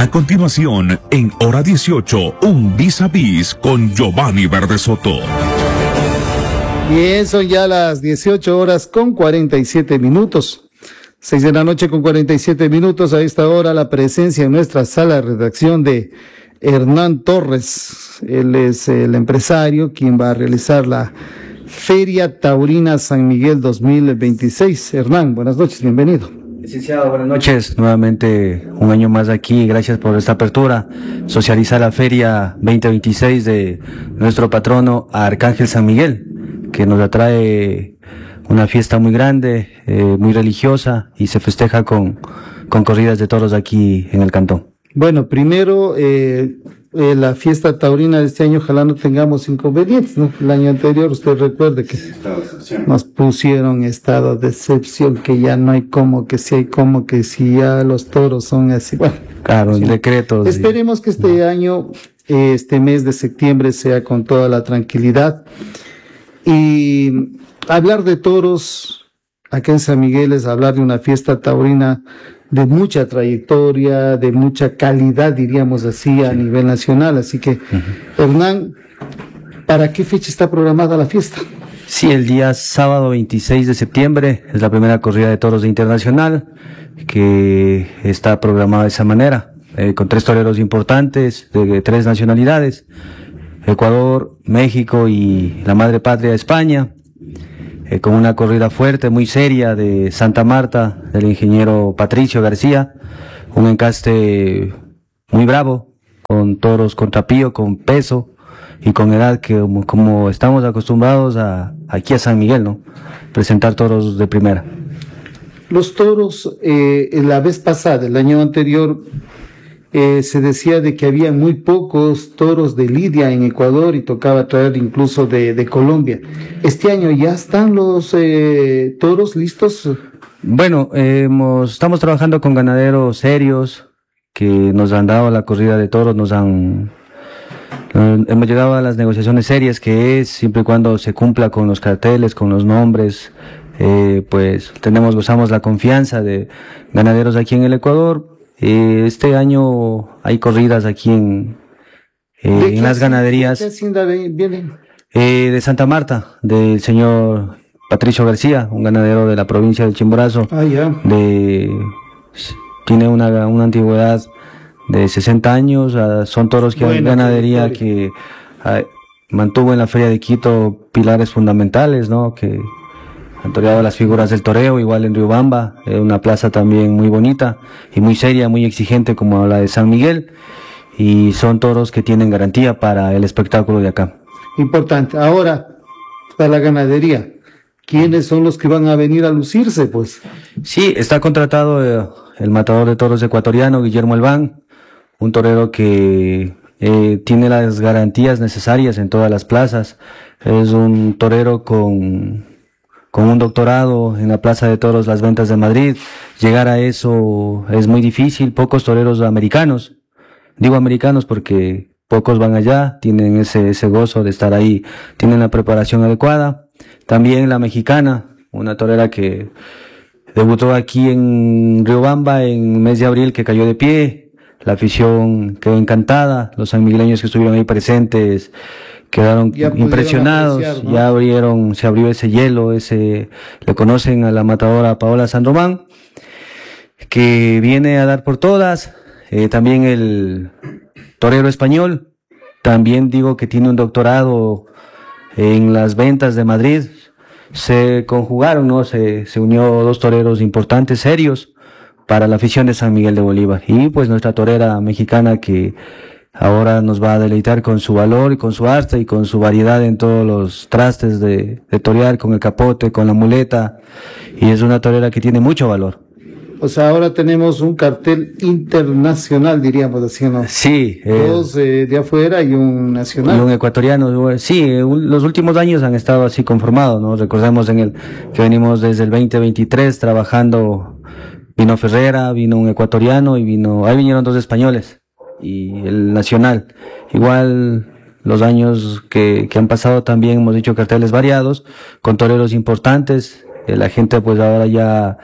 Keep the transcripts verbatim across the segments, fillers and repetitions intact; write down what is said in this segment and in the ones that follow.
A continuación, en hora dieciocho, un vis a vis con Giovanni Verdesoto. Bien, son ya las dieciocho horas con cuarenta y siete minutos. seis de la noche con cuarenta y siete minutos. A esta hora la presencia en nuestra sala de redacción de Hernán Torres. Él es el empresario quien va a realizar la Feria Taurina San Miguel dos mil veintiséis. Hernán, buenas noches, bienvenido. Licenciado, buenas noches. Nuevamente un año más aquí. Gracias por esta apertura. Socializar la Feria veinte veintiséis de nuestro patrono Arcángel San Miguel, que nos atrae una fiesta muy grande, eh, muy religiosa, y se festeja con, con corridas de toros aquí en el cantón. Bueno, primero, eh, eh, la fiesta taurina de este año, ojalá no tengamos inconvenientes, ¿no? El año anterior, usted recuerde que nos pusieron estado de excepción, que ya no hay como, que si hay como, que si ya los toros son así. Bueno, claro, sí. Decretos. Esperemos que este no. año, eh, este mes de septiembre, sea con toda la tranquilidad. Y hablar de toros acá en San Miguel es hablar de una fiesta taurina de mucha trayectoria, de mucha calidad, diríamos así, a nivel nacional. Así que, uh-huh. Hernán, ¿para qué fecha está programada la fiesta? Sí, el día sábado veintiséis de septiembre es la primera corrida de toros de Internacional, que está programada de esa manera, eh, con tres toreros importantes, de, de tres nacionalidades: Ecuador, México y la madre patria España. Eh, con una corrida fuerte, muy seria, de Santa Marta, del ingeniero Patricio García, un encaste muy bravo, con toros con trapío, con peso y con edad, que como, como estamos acostumbrados a, aquí a San Miguel, ¿no? Presentar toros de primera. Los toros, eh, la vez pasada, el año anterior, Eh, se decía de que había muy pocos toros de lidia en Ecuador y tocaba traer incluso de, de Colombia. ¿Este año ya están los eh, toros listos? Bueno, eh, hemos, estamos trabajando con ganaderos serios que nos han dado la corrida de toros, nos han... Eh, hemos llegado a las negociaciones serias, que es siempre y cuando se cumpla con los carteles, con los nombres. Eh, pues tenemos, gozamos la confianza de ganaderos aquí en el Ecuador. Eh, este año hay corridas aquí en, eh, en las ganaderías. ¿De qué hacienda vienen? Eh, de Santa Marta, del señor Patricio García, un ganadero de la provincia del Chimborazo. Ah, ya. De, tiene una, una antigüedad de sesenta años, uh, son toros que hay ganadería que uh, mantuvo en la Feria de Quito pilares fundamentales, ¿no? Que han toreado las figuras del toreo, igual en Riobamba, eh, una plaza también muy bonita y muy seria, muy exigente como la de San Miguel, y son toros que tienen garantía para el espectáculo de acá. Importante. Ahora, para la ganadería, ¿quiénes son los que van a venir a lucirse, pues? Sí, está contratado eh, el matador de toros ecuatoriano, Guillermo Elván, un torero que eh, tiene las garantías necesarias en todas las plazas. Es un torero con... con un doctorado en la Plaza de Toros Las Ventas de Madrid. Llegar a eso es muy difícil, pocos toreros americanos, digo americanos porque pocos van allá, tienen ese, ese gozo de estar ahí, tienen la preparación adecuada. También la mexicana, una torera que debutó aquí en Riobamba en el mes de abril, que cayó de pie, la afición quedó encantada, los sanmigueleños que estuvieron ahí presentes quedaron impresionados, ¿no? Ya abrieron, se abrió ese hielo, ese, le conocen a la matadora Paola San Román, que viene a dar por todas. Eh, también el torero español, también digo que tiene un doctorado en Las Ventas de Madrid. Se conjugaron, ¿no? Se, se unió dos toreros importantes, serios, para la afición de San Miguel de Bolívar. Y pues nuestra torera mexicana, que ahora nos va a deleitar con su valor y con su arte y con su variedad en todos los trastes de, de torear, con el capote, con la muleta, y es una torera que tiene mucho valor. O sea, ahora tenemos un cartel internacional, diríamos así, ¿no? Sí. Eh, Dos eh, de afuera y un nacional. Y un ecuatoriano. Sí, eh, un, los últimos años han estado así conformados, ¿no? Recordemos en el que venimos desde el veinte veintitrés trabajando. Vino Ferrera, vino un ecuatoriano y vino, ahí vinieron dos españoles. Y el nacional. Igual los años que, que han pasado también hemos dicho carteles variados, con toreros importantes. Eh, la gente pues ahora ya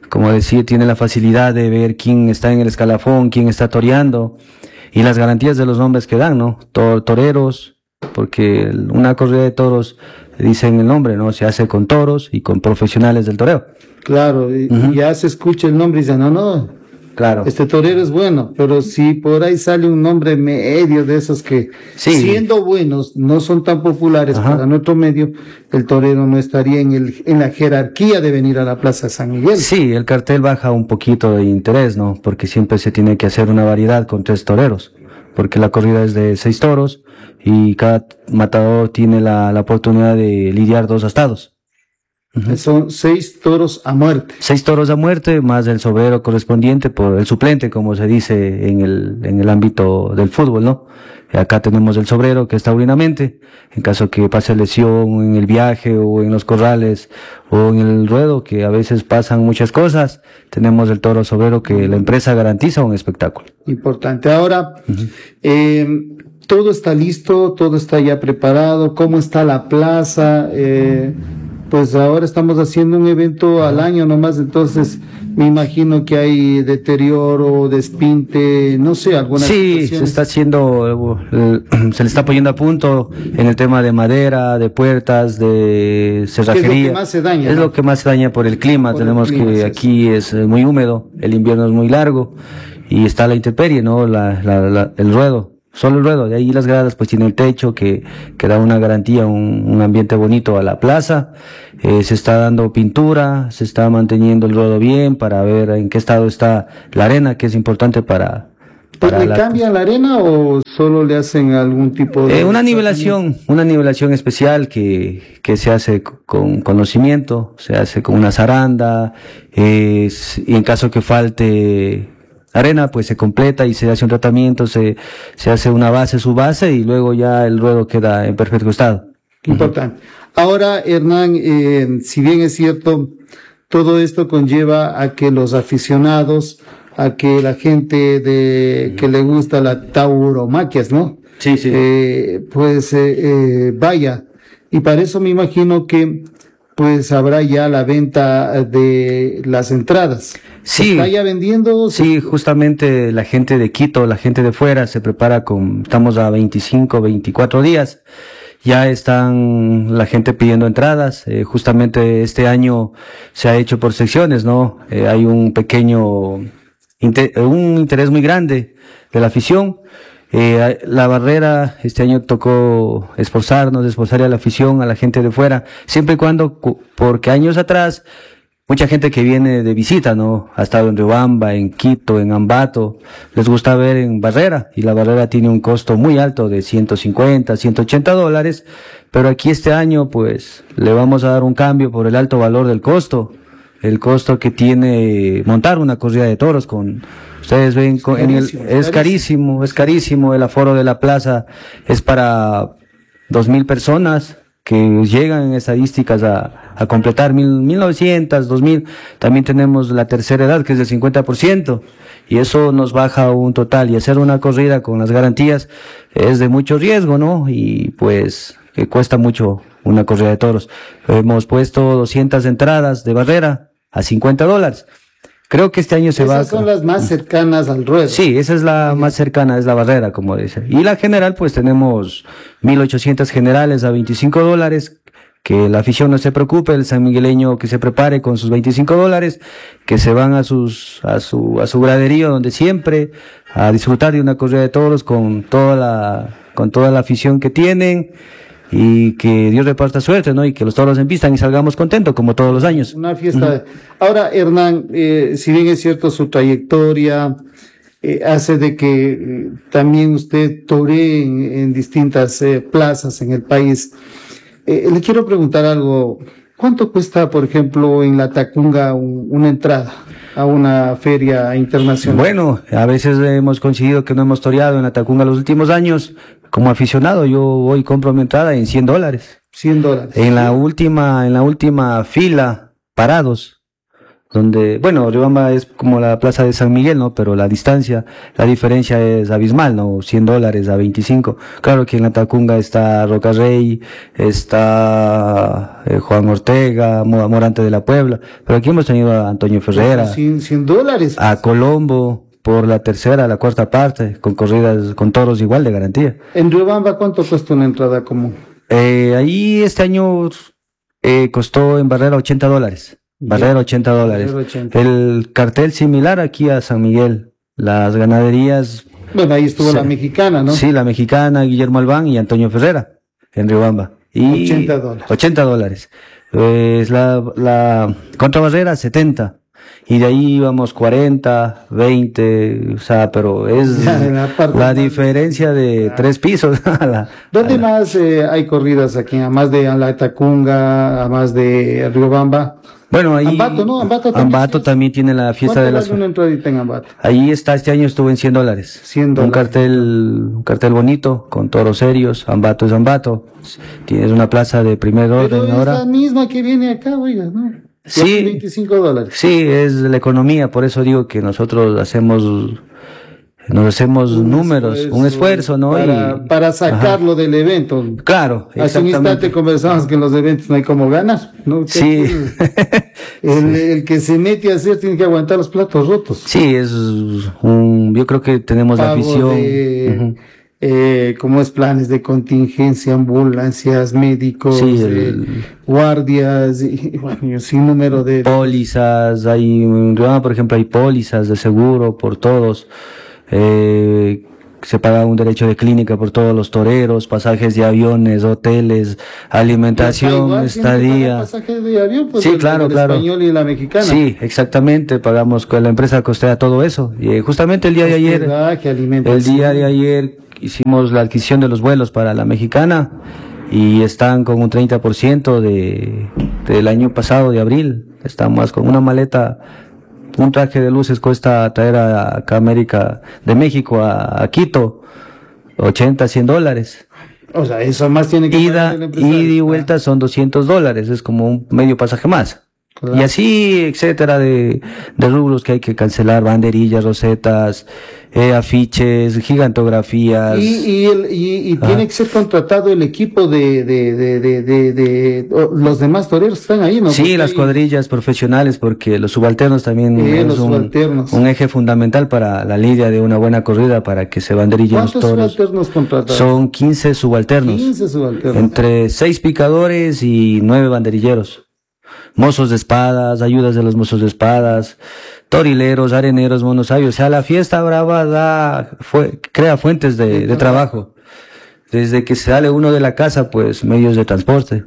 como decía, tiene la facilidad de ver quién está en el escalafón, quién está toreando, y las garantías de los nombres que dan, ¿no? Tor toreros, porque una corrida de toros, dicen el nombre, ¿no? Se hace con toros y con profesionales del toreo. Claro, y uh-huh. ya se escucha el nombre y dice, no, no, claro, este torero es bueno, pero si por ahí sale un nombre medio de esos que, sí. siendo buenos, no son tan populares Ajá. para nuestro medio, el torero no estaría en el en la jerarquía de venir a la Plaza San Miguel. Sí, el cartel baja un poquito de interés, ¿no? Porque siempre se tiene que hacer una variedad con tres toreros, porque la corrida es de seis toros y cada matador tiene la, la oportunidad de lidiar dos astados. Uh-huh. Son seis toros a muerte. Seis toros a muerte, más el sobrero correspondiente por el suplente, como se dice en el, en el ámbito del fútbol, ¿no? Acá tenemos el sobrero que está taurínamente, en caso que pase lesión en el viaje o en los corrales o en el ruedo, que a veces pasan muchas cosas, tenemos el toro sobrero que la empresa garantiza un espectáculo. Importante. Ahora, uh-huh. eh, todo está listo, todo está ya preparado, ¿cómo está la plaza? Eh, Pues ahora estamos haciendo un evento al año nomás, entonces me imagino que hay deterioro, despinte, no sé, algunas Sí, se está haciendo, eh, se le está poniendo a punto en el tema de madera, de puertas, de cerrajería. ¿Qué es lo que más se daña? Es ¿no? lo que más se daña por el clima, por tenemos el clima, que sí, aquí es muy húmedo, el invierno es muy largo y está la intemperie, ¿no? La, la, la, el ruedo. Solo el ruedo, de ahí las gradas pues tiene el techo que, que da una garantía, un, un ambiente bonito a la plaza, eh, se está dando pintura, se está manteniendo el ruedo bien para ver en qué estado está la arena, que es importante para... para ¿Le la... cambian la arena o solo le hacen algún tipo de...? Eh, una nivelación, una nivelación especial que, que se hace con conocimiento, se hace con una zaranda, eh, y en caso que falte... arena, pues se completa y se hace un tratamiento, se, se hace una base, su base, y luego ya el ruedo queda en perfecto estado. Importante. Uh-huh. Ahora, Hernán, eh, si bien es cierto, todo esto conlleva a que los aficionados, a que la gente de, uh-huh. que le gusta la tauromaquias, ¿no? Sí, sí. Eh, pues, eh, eh, vaya. Y para eso me imagino que, pues habrá ya la venta de las entradas. Sí. ¿Está ya vendiendo? Sí, justamente la gente de Quito, la gente de fuera se prepara con, estamos a veinticinco, veinticuatro días. Ya están la gente pidiendo entradas. Eh, justamente este año se ha hecho por secciones, ¿no? Eh, hay un pequeño, inter, un interés muy grande de la afición. Eh, la barrera, este año tocó esforzarnos, esforzar a la afición, a la gente de fuera, siempre y cuando, porque años atrás, mucha gente que viene de visita, ¿no? Ha estado en Riobamba, en Quito, en Ambato, les gusta ver en Barrera, y la Barrera tiene un costo muy alto de ciento cincuenta, ciento ochenta dólares, pero aquí este año, pues, le vamos a dar un cambio por el alto valor del costo, el costo que tiene montar una corrida de toros con, ustedes ven, con, en el, es carísimo, es carísimo, el aforo de la plaza es para dos mil personas, que llegan en estadísticas a, a completar mil, mil novecientos, dos mil, también tenemos la tercera edad que es del cincuenta por ciento, y eso nos baja un total, y hacer una corrida con las garantías es de mucho riesgo, ¿no? Y pues, que cuesta mucho una corrida de toros. Hemos puesto doscientas entradas de barrera a cincuenta dólares. Creo que este año se Esas va... Esas son las más cercanas al ruedo. Sí, esa es la más cercana, es la barrera, como dice. Y la general, pues tenemos mil ochocientas generales a veinticinco dólares, que la afición no se preocupe, el sanmigueleño que se prepare con sus veinticinco dólares, que se van a sus, a su, a su graderío donde siempre, a disfrutar de una corrida de toros con toda la, con toda la afición que tienen. Y que Dios reparta suerte, ¿no? Y que los toros envistan y salgamos contentos, como todos los años. Una fiesta. Uh-huh. Ahora, Hernán, eh, si bien es cierto su trayectoria, eh, hace de que eh, también usted toree en, en distintas eh, plazas en el país, eh, le quiero preguntar algo. ¿Cuánto cuesta, por ejemplo, en la Tacunga un, una entrada a una feria internacional? Bueno, a veces hemos coincidido que no hemos toreado en la Tacunga los últimos años. Como aficionado, yo voy y compro mi entrada en cien dólares. cien dólares. En la última, en la última fila, parados, donde, bueno, Riobamba es como la plaza de San Miguel, ¿no? Pero la distancia, la diferencia es abismal, ¿no? cien dólares a veinticinco. Claro que en la Tacunga está Rocarrey, está eh, Juan Ortega, Morante de la Puebla, pero aquí hemos tenido a Antonio Ferrera, cien dólares. a Colombo, por la tercera, la cuarta parte, con corridas, con toros igual de garantía. ¿En Riobamba cuánto cuesta una entrada común? Eh, ahí este año eh, costó en Barrera ochenta dólares. Barrera ochenta dólares. ochenta. El cartel similar aquí a San Miguel. Las ganaderías. Bueno, ahí estuvo se, la mexicana, ¿no? Sí, la mexicana, Guillermo Albán y Antonio Ferrera, en Riobamba. Y ochenta dólares. ochenta dólares. Pues la, la contra Barrera, setenta. Y de ahí íbamos cuarenta, veinte, o sea, pero es la, la diferencia de claro. tres pisos. a la, ¿Dónde a la... más eh, hay corridas aquí? A más de a la Tacunga, a más de Riobamba. Bueno, ahí Ambato, ¿no? Ambato también, Ambato también tiene la fiesta de las. Una entradita en Ambato? Ahí está, este año estuvo en cien dólares. cien dólares. Un cartel, un cartel bonito, con toros serios. Ambato es Ambato. Tienes una plaza de primer orden Pero es ahora. la misma que viene acá, oiga, ¿no? Sí. veinticinco dólares. Sí, es la economía, por eso digo que nosotros hacemos, nos hacemos un números, esfuerzo, un esfuerzo, ¿no? Para, y, para sacarlo ajá. del evento. Claro, hace un instante conversamos que en los eventos no hay como ganar, ¿no? Sí. El, el que se mete a hacer tiene que aguantar los platos rotos. Sí, es un, yo creo que tenemos Pago la afición. De, uh-huh. eh, como es planes de contingencia, ambulancias, médicos, sí, el, eh, guardias, y bueno, sin número de pólizas, hay, por ejemplo, hay pólizas de seguro por todos, eh, se paga un derecho de clínica por todos los toreros, pasajes de aviones, hoteles, alimentación, estadía. Pasajes de avión, pues, sí, el, claro, el claro. español y la mexicana. Sí, exactamente, pagamos con la empresa costea todo eso. Y justamente el día de ayer, el día de ayer hicimos la adquisición de los vuelos para la mexicana y están con un treinta por ciento de, del año pasado, de abril. Estamos con una maleta. Un traje de luces cuesta traer a, acá a América, de México a, a Quito, ochenta, cien dólares. O sea, eso más tiene que ida, ida y vuelta ah. son doscientos dólares, es como un medio pasaje más. Claro. Y así, etcétera, de, de rubros que hay que cancelar, banderillas, rosetas, eh, afiches, gigantografías. Y, y, el, y, y tiene que ser contratado el equipo de, de, de, de, de, de oh, los demás toreros que están ahí, ¿no? Sí, porque las hay... profesionales profesionales, porque los subalternos también eh, es los un, subalternos. un eje fundamental para la lidia de una buena corrida, para que se banderillen los toros. ¿Cuántos subalternos contratados? Son quince subalternos. quince subalternos. Entre seis picadores y nueve banderilleros. Mozos de espadas, ayudas de los mozos de espadas, torileros, areneros, monosabios. O sea, la fiesta brava da, fue, crea fuentes de, de trabajo. Desde que sale uno de la casa, pues medios de transporte.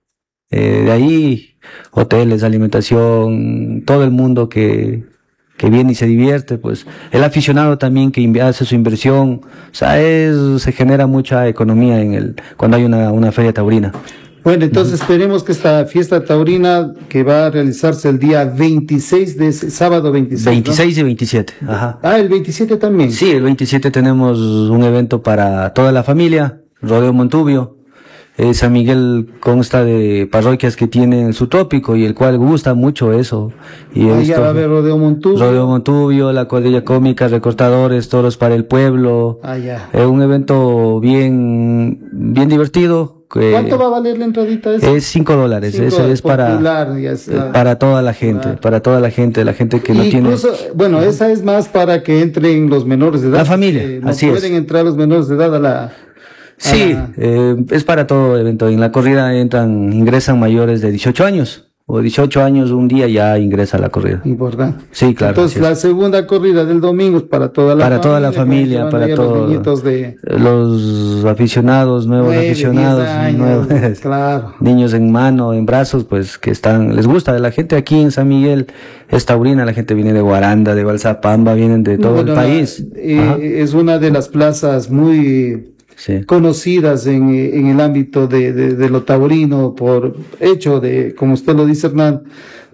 Eh, de ahí, hoteles, alimentación, todo el mundo que, que viene y se divierte, pues el aficionado también que hace su inversión. O sea, es, se genera mucha economía en el, cuando hay una, una feria taurina. Bueno, entonces esperemos que esta fiesta taurina que va a realizarse el día veintiséis de sábado veintiséis. veintiséis ¿no? Y veintisiete, ajá. Ah, el veintisiete también. Sí, el veintisiete tenemos un evento para toda la familia, Rodeo Montubio. Eh, San Miguel consta de parroquias que tienen su tópico y el cual gusta mucho eso. Y Ahí esto, ya va a haber Rodeo Montubio. Rodeo Montubio, la cuadrilla cómica, recortadores, toros para el pueblo. Ah, ya. Es un evento bien, bien divertido. Que ¿cuánto va a valer la entradita esa? Es cinco dólares, eso es para, está, para toda la gente, claro. para toda la gente, la gente que y no tiene... Incluso, bueno, uh-huh. esa es más para que entren los menores de edad. La familia, eh, no así pueden es. entrar los menores de edad a la... A sí, la... Eh, es para todo evento. En la corrida entran, ingresan mayores de dieciocho años. O dieciocho años, un día ya ingresa a la corrida. Importante. Sí, claro. Entonces, la segunda corrida del domingo es para toda la para familia. Toda la familia para todos los, de... los aficionados, nuevos nueve, aficionados, años, nuevos, claro. niños en mano, en brazos, pues que están, les gusta. De la gente aquí en San Miguel es taurina, la gente viene de Guaranda, de Balsapamba, vienen de todo bueno, el país. Eh, es una de las plazas muy... Sí. conocidas en, en el ámbito de, de, de lo taurino por hecho de, como usted lo dice, Hernán,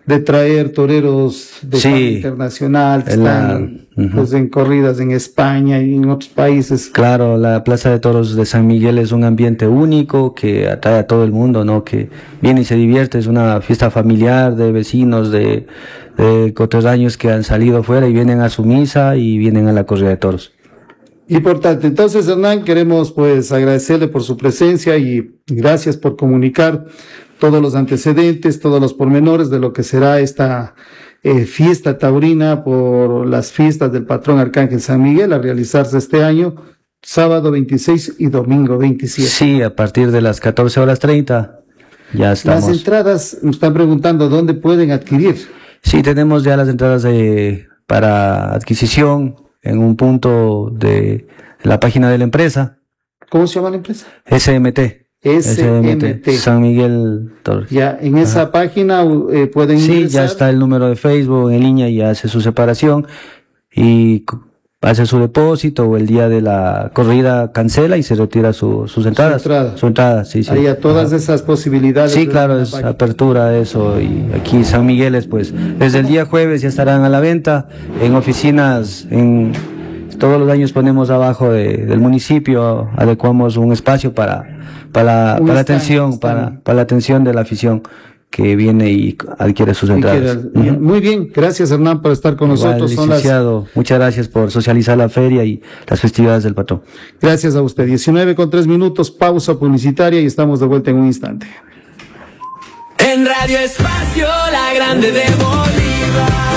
de traer toreros de Sí, fama internacional que la- están ujú. pues, en corridas en España y en otros países. Claro, la Plaza de Toros de San Miguel es un ambiente único que atrae a todo el mundo, ¿no? Que viene y se divierte, es una fiesta familiar de vecinos, de, de coterráneos que han salido afuera y vienen a su misa y vienen a la corrida de toros. Importante. Entonces, Hernán, queremos pues agradecerle por su presencia y gracias por comunicar todos los antecedentes, todos los pormenores de lo que será esta eh, fiesta taurina por las fiestas del patrón Arcángel San Miguel a realizarse este año, sábado veintiséis y domingo veintisiete. Sí, a partir de las catorce horas treinta ya Las estamos. entradas, me están preguntando dónde pueden adquirir. Sí, tenemos ya las entradas de, para adquisición en un punto de la página de la empresa, ¿Cómo se llama la empresa? S M T. S M T. San Miguel Torres. Ya, en esa Ajá. página eh, pueden Sí, ingresar. ya está el número de Facebook en línea y hace su separación y c- hace su depósito o el día de la corrida cancela y se retira su, sus entradas. entrada. Su entrada, sí, sí. Ahí a todas Ajá. esas posibilidades. Sí, de claro, la es página. apertura de eso y aquí San Miguel es pues desde el día jueves ya estarán a la venta en oficinas, en todos los años ponemos abajo de- del municipio, adecuamos un espacio para para, Un para la stand, atención, stand. para, para la atención de la afición que viene y adquiere sus Y entradas. que era- Ujú. Muy bien, gracias Hernán por estar con Igual, nosotros. Son las, licenciado, muchas gracias por socializar la feria y las festividades del patrón. gracias a usted. diecinueve con tres minutos, pausa publicitaria y estamos de vuelta en un instante. En Radio Espacio, la grande de Bolívar.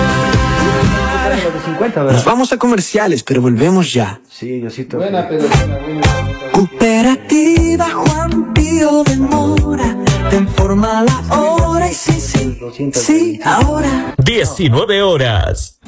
Nos vamos a comerciales, pero volvemos ya. Sí, Diosito. Buena, pero Cooperativa Juan Pío de Mora, te informa la hora y sí, sí, sí, ahora. diecinueve horas.